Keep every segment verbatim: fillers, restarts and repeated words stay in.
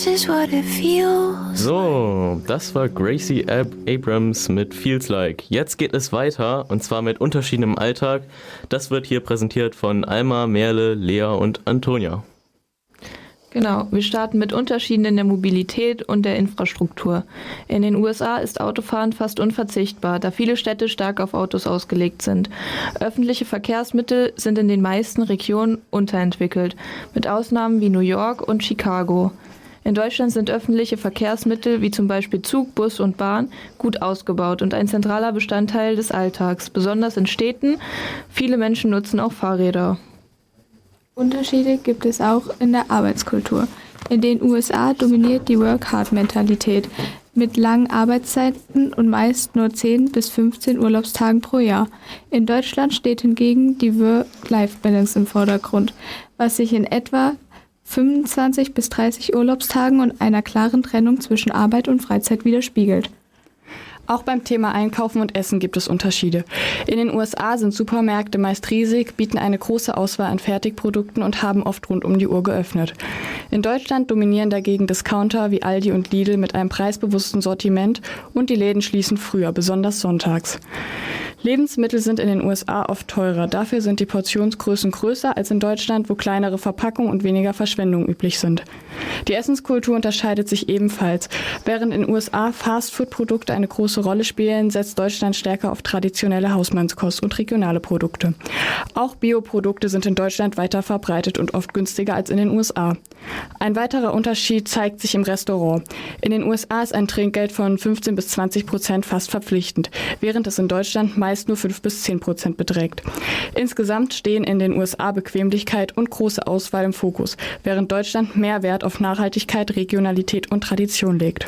So, das war Gracie Ab- Abrams mit Feels Like. Jetzt geht es weiter, und zwar mit Unterschieden im Alltag. Das wird hier präsentiert von Alma, Merle, Lea und Antonia. Genau, wir starten mit Unterschieden in der Mobilität und der Infrastruktur. In den U S A ist Autofahren fast unverzichtbar, da viele Städte stark auf Autos ausgelegt sind. Öffentliche Verkehrsmittel sind in den meisten Regionen unterentwickelt, mit Ausnahmen wie New York und Chicago. In Deutschland sind öffentliche Verkehrsmittel wie zum Beispiel Zug, Bus und Bahn gut ausgebaut und ein zentraler Bestandteil des Alltags, besonders in Städten. Viele Menschen nutzen auch Fahrräder. Unterschiede gibt es auch in der Arbeitskultur. In den U S A dominiert die Work-Hard-Mentalität mit langen Arbeitszeiten und meist nur zehn bis fünfzehn Urlaubstagen pro Jahr. In Deutschland steht hingegen die Work-Life-Balance im Vordergrund, was sich in etwa fünfundzwanzig bis dreißig Urlaubstagen und einer klaren Trennung zwischen Arbeit und Freizeit widerspiegelt. Auch beim Thema Einkaufen und Essen gibt es Unterschiede. In den U S A sind Supermärkte meist riesig, bieten eine große Auswahl an Fertigprodukten und haben oft rund um die Uhr geöffnet. In Deutschland dominieren dagegen Discounter wie Aldi und Lidl mit einem preisbewussten Sortiment und die Läden schließen früher, besonders sonntags. Lebensmittel sind in den U S A oft teurer. Dafür sind die Portionsgrößen größer als in Deutschland, wo kleinere Verpackungen und weniger Verschwendung üblich sind. Die Essenskultur unterscheidet sich ebenfalls. Während in den U S A Fastfood-Produkte eine große Rolle spielen, setzt Deutschland stärker auf traditionelle Hausmannskost und regionale Produkte. Auch Bioprodukte sind in Deutschland weiter verbreitet und oft günstiger als in den U S A. Ein weiterer Unterschied zeigt sich im Restaurant. In den U S A ist ein Trinkgeld von fünfzehn bis zwanzig Prozent fast verpflichtend, während es in Deutschland meist nur fünf bis zehn Prozent beträgt. Insgesamt stehen in den U S A Bequemlichkeit und große Auswahl im Fokus, während Deutschland mehr Wert auf Nachhaltigkeit, Regionalität und Tradition legt.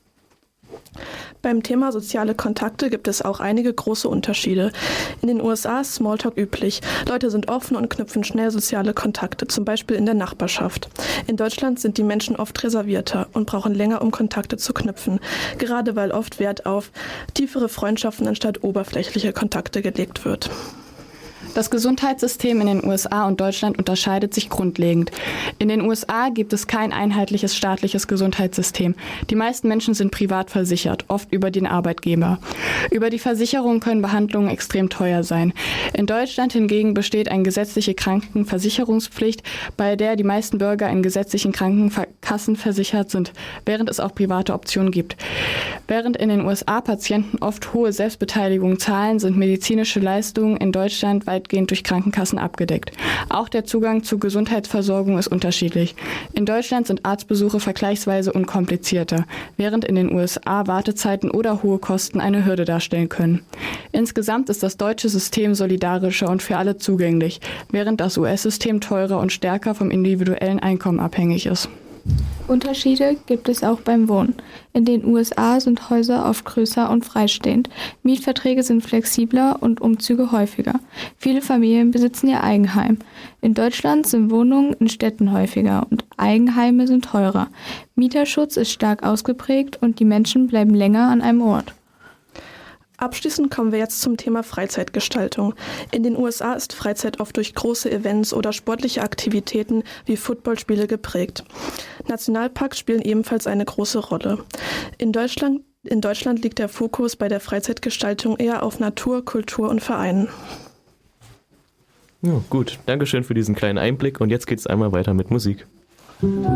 Beim Thema soziale Kontakte gibt es auch einige große Unterschiede. In den U S A ist Smalltalk üblich. Leute sind offen und knüpfen schnell soziale Kontakte, zum Beispiel in der Nachbarschaft. In Deutschland sind die Menschen oft reservierter und brauchen länger, um Kontakte zu knüpfen, gerade weil oft Wert auf tiefere Freundschaften anstatt oberflächliche Kontakte gelegt wird. Das Gesundheitssystem in den U S A und Deutschland unterscheidet sich grundlegend. In den U S A gibt es kein einheitliches staatliches Gesundheitssystem. Die meisten Menschen sind privat versichert, oft über den Arbeitgeber. Über die Versicherung können Behandlungen extrem teuer sein. In Deutschland hingegen besteht eine gesetzliche Krankenversicherungspflicht, bei der die meisten Bürger in gesetzlichen Krankenkassen versichert sind, während es auch private Optionen gibt. Während in den U S A Patienten oft hohe Selbstbeteiligung zahlen, sind medizinische Leistungen in Deutschland weitgehend durch Krankenkassen abgedeckt. Auch der Zugang zur Gesundheitsversorgung ist unterschiedlich. In Deutschland sind Arztbesuche vergleichsweise unkomplizierter, während in den U S A Wartezeiten oder hohe Kosten eine Hürde darstellen können. Insgesamt ist das deutsche System solidarischer und für alle zugänglich, während das U S-System teurer und stärker vom individuellen Einkommen abhängig ist. Unterschiede gibt es auch beim Wohnen. In den U S A sind Häuser oft größer und freistehend. Mietverträge sind flexibler und Umzüge häufiger. Viele Familien besitzen ihr Eigenheim. In Deutschland sind Wohnungen in Städten häufiger und Eigenheime sind teurer. Mieterschutz ist stark ausgeprägt und die Menschen bleiben länger an einem Ort. Abschließend kommen wir jetzt zum Thema Freizeitgestaltung. In den U S A ist Freizeit oft durch große Events oder sportliche Aktivitäten wie Footballspiele geprägt. Nationalparks spielen ebenfalls eine große Rolle. In Deutschland, in Deutschland liegt der Fokus bei der Freizeitgestaltung eher auf Natur, Kultur und Vereinen. Ja, gut, Dankeschön für diesen kleinen Einblick und jetzt geht es einmal weiter mit Musik.